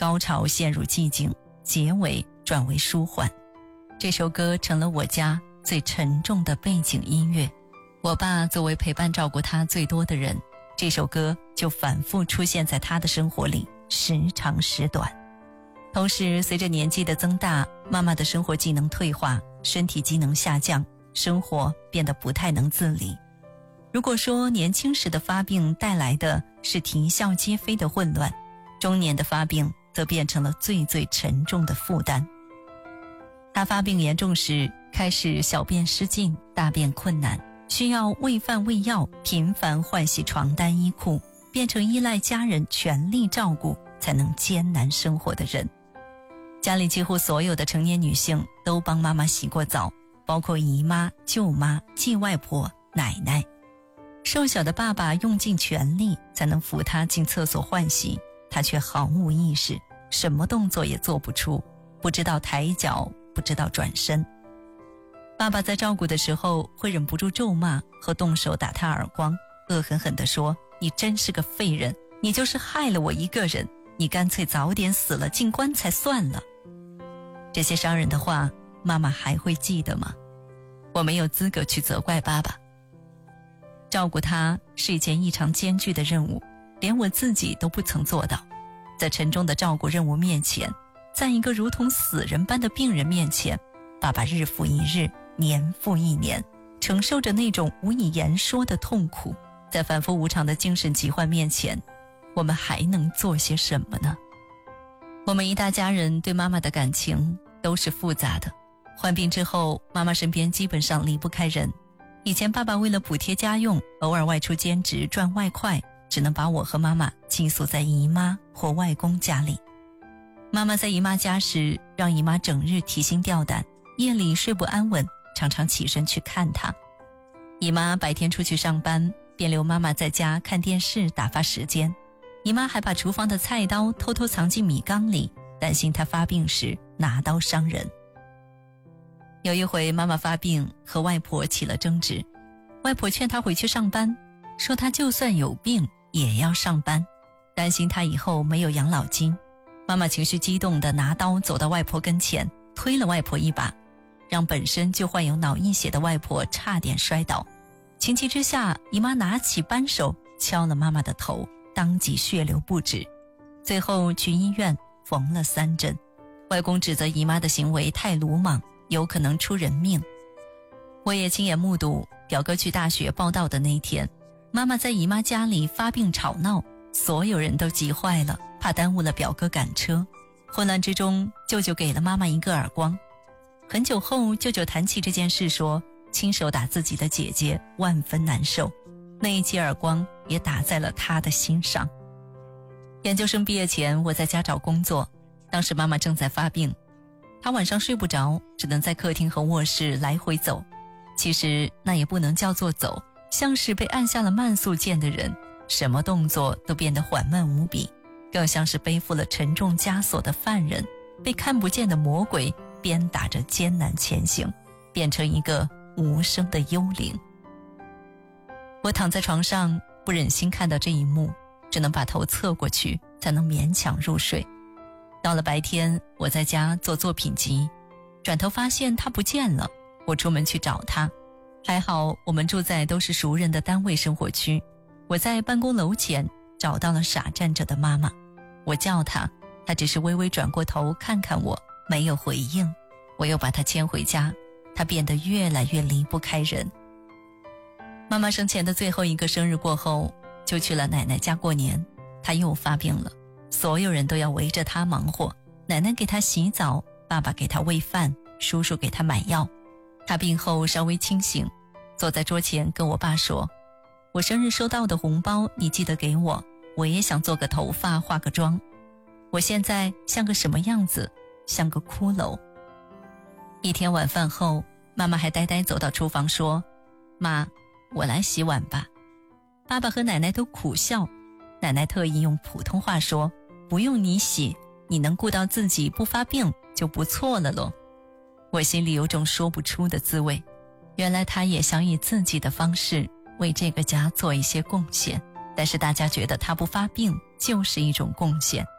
高潮陷入寂静，结尾转为舒缓。这首歌成了我家最沉重的背景音乐。我爸作为陪伴照顾他最多的人，这首歌就反复出现在他的生活里，时长时短。同时随着年纪的增大，妈妈的生活技能退化，身体机能下降，生活变得不太能自理。如果说年轻时的发病带来的是啼笑皆非的混乱，中年的发病则变成了最沉重的负担。他发病严重时，开始小便失禁，大便困难，需要喂饭喂药，频繁换洗床单衣裤，变成依赖家人全力照顾才能艰难生活的人。家里几乎所有的成年女性都帮妈妈洗过澡，包括姨妈、舅妈、继外婆、奶奶。瘦小的爸爸用尽全力才能扶她进厕所换洗，他却毫无意识，什么动作也做不出，不知道抬脚，不知道转身。爸爸在照顾的时候会忍不住咒骂和动手打他耳光，恶狠狠地说：你真是个废人，你就是害了我一个人，你干脆早点死了进棺材算了。这些伤人的话，妈妈还会记得吗？我没有资格去责怪爸爸。照顾他是一件异常艰巨的任务，连我自己都不曾做到。在沉重的照顾任务面前，在一个如同死人般的病人面前，爸爸日复一日，年复一年，承受着那种无以言说的痛苦。在反复无常的精神疾患面前，我们还能做些什么呢？我们一大家人对妈妈的感情都是复杂的。患病之后，妈妈身边基本上离不开人。以前爸爸为了补贴家用，偶尔外出兼职赚外快，只能把我和妈妈寄宿在姨妈或外公家里。妈妈在姨妈家时，让姨妈整日提心吊胆，夜里睡不安稳，常常起身去看她。姨妈白天出去上班，便留妈妈在家看电视打发时间。姨妈还把厨房的菜刀偷偷藏进米缸里，担心她发病时拿刀伤人。有一回妈妈发病和外婆起了争执，外婆劝她回去上班，说她就算有病也要上班，担心她以后没有养老金。妈妈情绪激动地拿刀走到外婆跟前，推了外婆一把，让本身就患有脑溢血的外婆差点摔倒。情急之下，姨妈拿起扳手敲了妈妈的头，当即血流不止，最后去医院缝了3针。外公指责姨妈的行为太鲁莽，有可能出人命。我也亲眼目睹表哥去大学报到的那天，妈妈在姨妈家里发病吵闹，所有人都急坏了，怕耽误了表哥赶车。混乱之中，舅舅给了妈妈一个耳光。很久后，舅舅谈起这件事说，亲手打自己的姐姐万分难受，那一记耳光也打在了他的心上。研究生毕业前，我在家找工作，当时妈妈正在发病，她晚上睡不着，只能在客厅和卧室来回走。其实那也不能叫做走，像是被按下了慢速键的人，什么动作都变得缓慢无比，更像是背负了沉重枷锁的犯人，被看不见的魔鬼鞭打着艰难前行，变成一个无声的幽灵。我躺在床上，不忍心看到这一幕，只能把头侧过去，才能勉强入睡。到了白天，我在家做作品集，转头发现他不见了。我出门去找他，还好我们住在都是熟人的单位生活区。我在办公楼前找到了傻站着的妈妈，我叫她，她只是微微转过头看看我，没有回应。我又把她牵回家，她变得越来越离不开人。妈妈生前的最后一个生日过后，就去了奶奶家过年。她又发病了，所有人都要围着她忙活，奶奶给她洗澡，爸爸给她喂饭，叔叔给她买药。她病后稍微清醒，坐在桌前跟我爸说，我生日收到的红包你记得给我，我也想做个头发化个妆。我现在像个什么样子？像个骷髅。一天晚饭后，妈妈还呆呆走到厨房说，妈，我来洗碗吧。爸爸和奶奶都苦笑，奶奶特意用普通话说，不用你洗，你能顾到自己不发病就不错了咯。我心里有种说不出的滋味，原来她也想以自己的方式为这个家做一些贡献，但是大家觉得她不发病就是一种贡献，